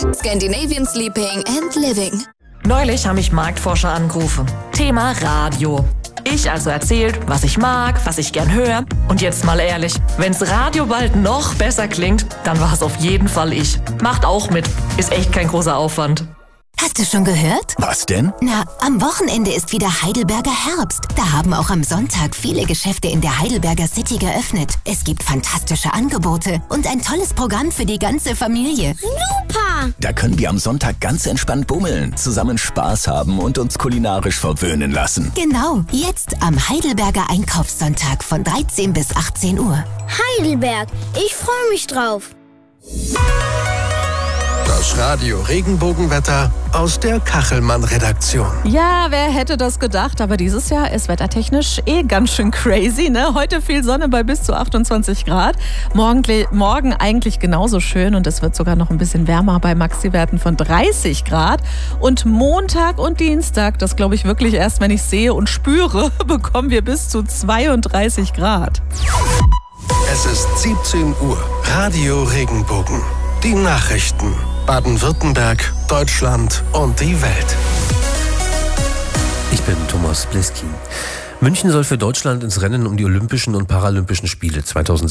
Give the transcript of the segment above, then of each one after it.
Scandinavian Sleeping and Living. Neulich haben mich Marktforscher angerufen. Thema Radio. Ich also erzählt, was ich mag, was ich gern höre. Und jetzt mal ehrlich, wenn's Radio bald noch besser klingt, dann war es auf jeden Fall ich. Macht auch mit. Ist echt kein großer Aufwand. Hast du schon gehört? Was denn? Na, am Wochenende ist wieder Heidelberger Herbst. Da haben auch am Sonntag viele Geschäfte in der Heidelberger City geöffnet. Es gibt fantastische Angebote und ein tolles Programm für die ganze Familie. Super! Da können wir am Sonntag ganz entspannt bummeln, zusammen Spaß haben und uns kulinarisch verwöhnen lassen. Genau, jetzt am Heidelberger Einkaufssonntag von 13 bis 18 Uhr. Heidelberg, ich freue mich drauf. Das Radio Regenbogenwetter aus der Kachelmann-Redaktion. Ja, wer hätte das gedacht? Aber dieses Jahr ist wettertechnisch ganz schön crazy, ne? Heute viel Sonne bei bis zu 28 Grad. Morgen eigentlich genauso schön und es wird sogar noch ein bisschen wärmer bei Maxi-Werten von 30 Grad. Und Montag und Dienstag, das glaube ich wirklich erst, wenn ich sehe und spüre, bekommen wir bis zu 32 Grad. Es ist 17 Uhr. Radio Regenbogen. Die Nachrichten. Baden-Württemberg, Deutschland und die Welt. Ich bin Thomas Bliski. München soll für Deutschland ins Rennen um die Olympischen und Paralympischen Spiele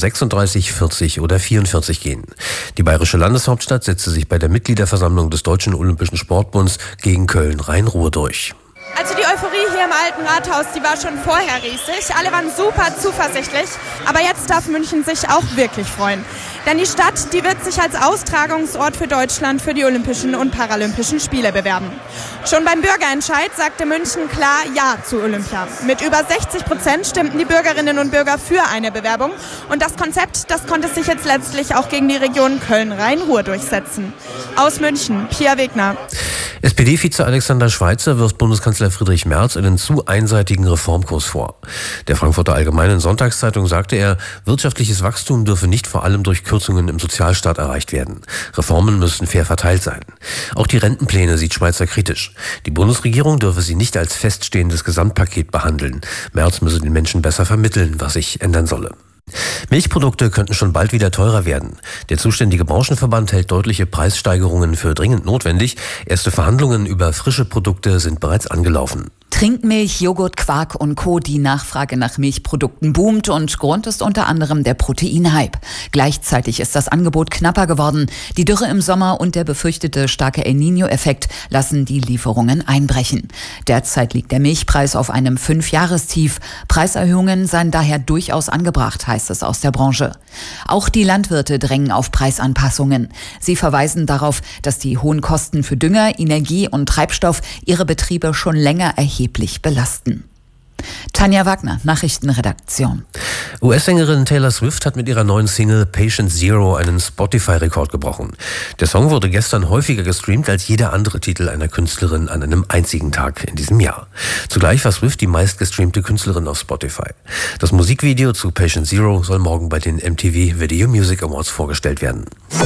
2036, 40 oder 44 gehen. Die bayerische Landeshauptstadt setzte sich bei der Mitgliederversammlung des Deutschen Olympischen Sportbunds gegen Köln-Rhein-Ruhr durch. Also die Euphorie hier im Alten Rathaus, die war schon vorher riesig. Alle waren super zuversichtlich. Aber jetzt darf München sich auch wirklich freuen. Denn die Stadt, die wird sich als Austragungsort für Deutschland für die Olympischen und Paralympischen Spiele bewerben. Schon beim Bürgerentscheid sagte München klar Ja zu Olympia. Mit über 60% stimmten die Bürgerinnen und Bürger für eine Bewerbung. Und das Konzept, das konnte sich jetzt letztlich auch gegen die Region Köln-Rhein-Ruhr durchsetzen. Aus München, Pia Wegner. SPD-Vize Alexander Schweitzer wirft Bundeskanzler Friedrich Merz einen zu einseitigen Reformkurs vor. Der Frankfurter Allgemeinen Sonntagszeitung sagte er, wirtschaftliches Wachstum dürfe nicht vor allem durch Kürzungen im Sozialstaat erreicht werden. Reformen müssten fair verteilt sein. Auch die Rentenpläne sieht Schweitzer kritisch. Die Bundesregierung dürfe sie nicht als feststehendes Gesamtpaket behandeln. Merz müsse den Menschen besser vermitteln, was sich ändern solle. Milchprodukte könnten schon bald wieder teurer werden. Der zuständige Branchenverband hält deutliche Preissteigerungen für dringend notwendig. Erste Verhandlungen über frische Produkte sind bereits angelaufen. Trinkmilch, Joghurt, Quark und Co. Die Nachfrage nach Milchprodukten boomt und Grund ist unter anderem der Proteinhype. Gleichzeitig ist das Angebot knapper geworden. Die Dürre im Sommer und der befürchtete starke El Niño-Effekt lassen die Lieferungen einbrechen. Derzeit liegt der Milchpreis auf einem 5-Jahrestief. Preiserhöhungen seien daher durchaus angebracht, heißt es aus der Branche. Auch die Landwirte drängen auf Preisanpassungen. Sie verweisen darauf, dass die hohen Kosten für Dünger, Energie und Treibstoff ihre Betriebe schon länger erheblich belasten. Tanja Wagner, Nachrichtenredaktion. US-Sängerin Taylor Swift hat mit ihrer neuen Single Patient Zero einen Spotify-Rekord gebrochen. Der Song wurde gestern häufiger gestreamt als jeder andere Titel einer Künstlerin an einem einzigen Tag in diesem Jahr. Zugleich war Swift die meistgestreamte Künstlerin auf Spotify. Das Musikvideo zu Patient Zero soll morgen bei den MTV Video Music Awards vorgestellt werden.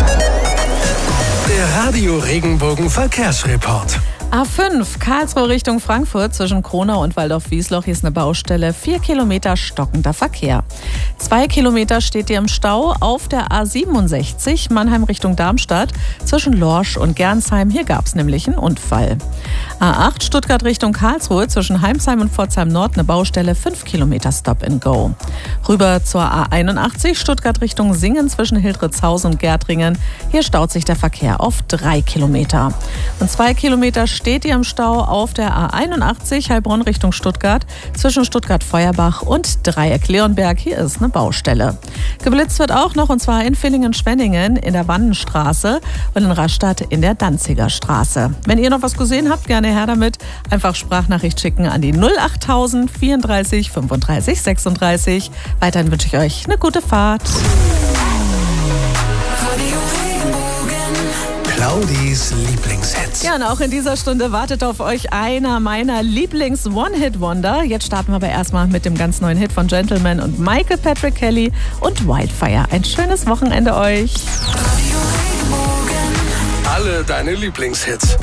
Der Radio Regenbogen Verkehrsreport. A5, Karlsruhe Richtung Frankfurt zwischen Kronau und Waldorf-Wiesloch. Hier ist eine Baustelle. 4 Kilometer stockender Verkehr. 2 Kilometer steht ihr im Stau auf der A67 Mannheim Richtung Darmstadt zwischen Lorsch und Gernsheim. Hier gab es nämlich einen Unfall. A8 Stuttgart Richtung Karlsruhe zwischen Heimsheim und Pforzheim Nord eine Baustelle. 5 Kilometer Stop and Go. Rüber zur A81 Stuttgart Richtung Singen zwischen Hildritzhausen und Gärtringen. Hier staut sich der Verkehr auf 3 Kilometer. Und 2 Kilometer steht ihr im Stau auf der A81 Heilbronn Richtung Stuttgart zwischen Stuttgart-Feuerbach und Dreieck-Leonberg. Hier ist eine Baustelle. Geblitzt wird auch noch, und zwar in Villingen-Schwenningen in der Wannenstraße und in Rastatt in der Danziger Straße. Wenn ihr noch was gesehen habt, gerne her damit. Einfach Sprachnachricht schicken an die 08000 34 35 36. Weiterhin wünsche ich euch eine gute Fahrt. Claudis Lieblingshits. Ja, und auch in dieser Stunde wartet auf euch einer meiner Lieblings-One-Hit-Wonder. Jetzt starten wir aber erstmal mit dem ganz neuen Hit von Gentleman und Michael Patrick Kelly und Wildfire. Ein schönes Wochenende euch. Alle deine Lieblingshits.